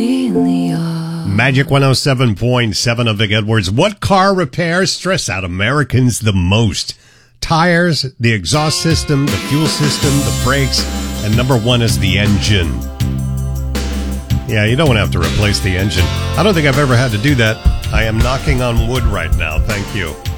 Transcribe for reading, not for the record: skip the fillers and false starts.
Magic 107.7 of Vic Edwards. What car repairs stress out Americans the most? Tires, the exhaust system, the fuel system, the brakes, and number one is the engine. Yeah, you don't want to have to replace the engine. I don't think I've ever had to do that. I am knocking on wood right now. Thank you.